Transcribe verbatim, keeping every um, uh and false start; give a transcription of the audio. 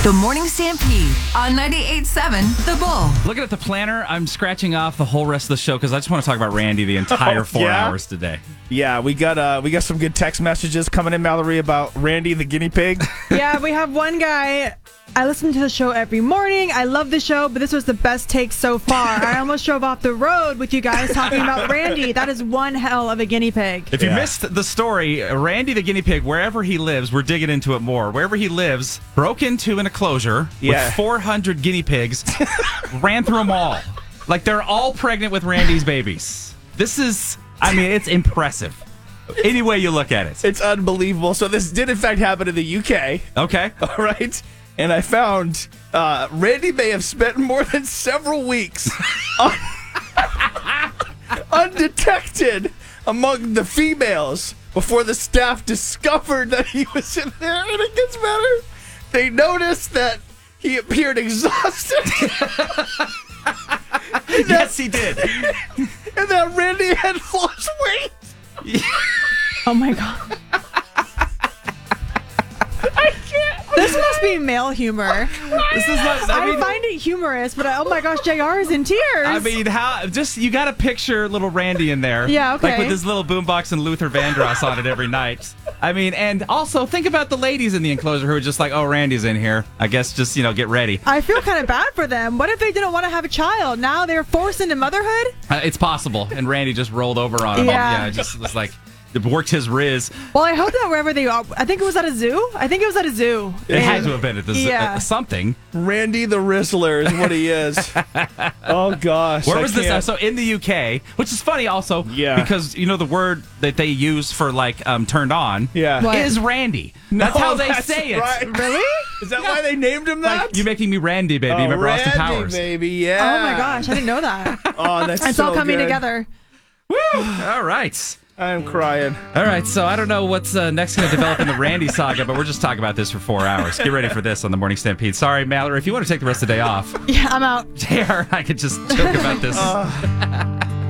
The Morning Stampede on ninety-eight point seven The Bull. Looking at the planner, I'm scratching off the whole rest of the show because I just want to talk about Randy the entire Oh, four yeah? hours today. Yeah, we got uh, we got some good text messages coming in, Mallory, about Randy the guinea pig. Yeah, we have one guy. I listen to the show every morning. I love the show, but this was the best take so far. I almost drove off the road with you guys talking about Randy. That is one hell of a guinea pig. If you Yeah. missed the story, Randy the guinea pig, wherever he lives, we're digging into it more. Wherever he lives, broke into an enclosure Yeah. with four hundred guinea pigs, ran through them all. Like they're all pregnant with Randy's babies. This is, I mean, it's impressive. Any way you look at it. It's unbelievable. So this did in fact happen in the U K. Okay. All right. And I found uh, Randy may have spent more than several weeks un- undetected among the females before the staff discovered that he was in there. And it gets better. They noticed that he appeared exhausted. Yes, he did. And that Randy had lost weight. Oh my God. This must be male humor. This is like, I, I mean, find it humorous, but I, oh my gosh, J R is in tears. I mean, how? Just you got to picture little Randy in there, Yeah, okay. like with his little boombox and Luther Vandross on it every night. I mean, and also think about the ladies in the enclosure who are just like, "Oh, Randy's in here. I guess just you know get ready." I feel kind of bad for them. What if they didn't want to have a child? Now they're forced into motherhood? Uh, it's possible, and Randy just rolled over on him. Yeah. yeah just was like. It worked his riz. Well, I hope that wherever they are, I think it was at a zoo. I think it was at a zoo. It had to have been at the z- Yeah. uh, something. Randy the Rizzler is what he is. Oh, gosh. Where I was this? can't- Uh, so in the U K, which is funny also, Yeah. because you know the word that they use for like um, turned on Yeah. What? is Randy. That's how they that's say it. right. Really? Is that why they named him that? Like, you're making me Randy, baby. Oh, Remember Randy, Austin Powers? baby, yeah. Oh my gosh, I didn't know that. Oh, that's It's so all coming good. together. Woo! All right. I'm crying. All right, so I don't know what's uh, next going to develop in the Randy saga, but we're just talking about this for four hours. Get ready for this on the Morning Stampede. Sorry, Mallory, if you want to take the rest of the day off, Yeah, I'm out. J R and I could just joke about this.